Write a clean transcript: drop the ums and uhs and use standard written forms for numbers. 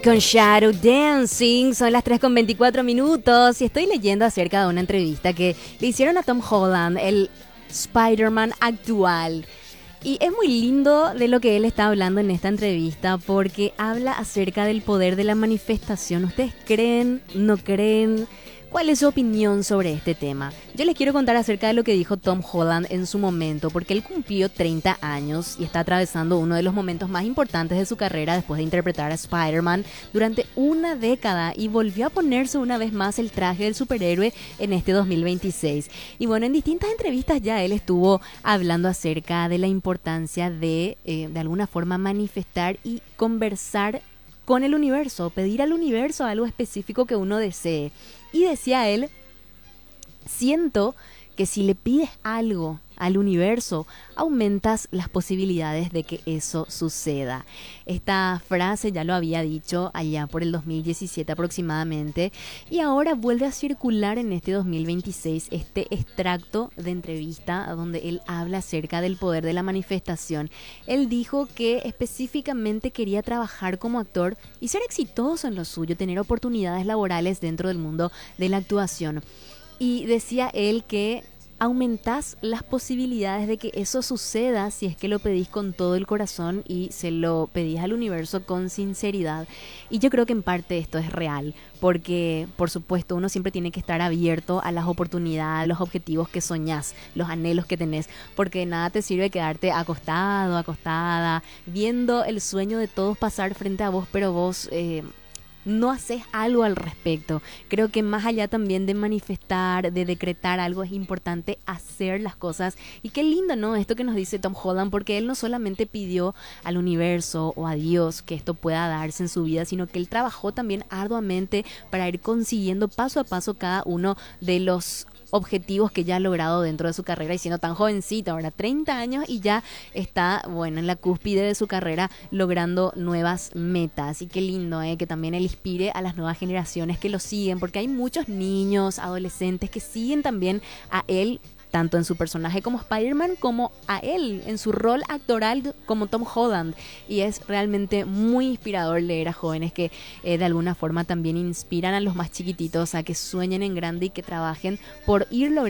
con Shadow Dancing. Son las 3:24 y estoy leyendo acerca de una entrevista que le hicieron a Tom Holland, el Spider-Man actual. Y es muy lindo de lo que él está hablando en esta entrevista porque habla acerca del poder de la manifestación. ¿Ustedes creen? ¿No creen? ¿Cuál es su opinión sobre este tema? Yo les quiero contar acerca de lo que dijo Tom Holland en su momento, porque él cumplió 30 años y está atravesando uno de los momentos más importantes de su carrera después de interpretar a Spider-Man durante una década y volvió a ponerse una vez más el traje del superhéroe en este 2026. Y bueno, en distintas entrevistas ya él estuvo hablando acerca de la importancia de alguna forma manifestar y conversar con el universo, pedir al universo algo específico que uno desee. Y decía él, siento que si le pides algo al universo, aumentas las posibilidades de que eso suceda. Esta frase ya lo había dicho allá por el 2017 aproximadamente y ahora vuelve a circular en este 2026 este extracto de entrevista donde él habla acerca del poder de la manifestación. Él dijo que específicamente quería trabajar como actor y ser exitoso en lo suyo, tener oportunidades laborales dentro del mundo de la actuación. Y decía él que aumentás las posibilidades de que eso suceda si es que lo pedís con todo el corazón y se lo pedís al universo con sinceridad. Y yo creo que en parte esto es real, porque por supuesto uno siempre tiene que estar abierto a las oportunidades, los objetivos que soñás, los anhelos que tenés, porque nada te sirve quedarte acostado, acostada, viendo el sueño de todos pasar frente a vos, pero vos no haces algo al respecto. Creo que más allá también de manifestar, de decretar algo, es importante hacer las cosas. Y qué lindo, ¿no? Esto que nos dice Tom Holland, porque él no solamente pidió al universo o a Dios que esto pueda darse en su vida, sino que él trabajó también arduamente para ir consiguiendo paso a paso cada uno de los objetivos que ya ha logrado dentro de su carrera y siendo tan jovencito, ahora 30 años y ya está, bueno, en la cúspide de su carrera logrando nuevas metas. Y qué lindo, que también él inspire a las nuevas generaciones que lo siguen, porque hay muchos niños, adolescentes que siguen también a él, tanto en su personaje como Spider-Man, como a él en su rol actoral como Tom Holland. Y es realmente muy inspirador leer a jóvenes que de alguna forma también inspiran a los más chiquititos a que sueñen en grande y que trabajen por ir logrando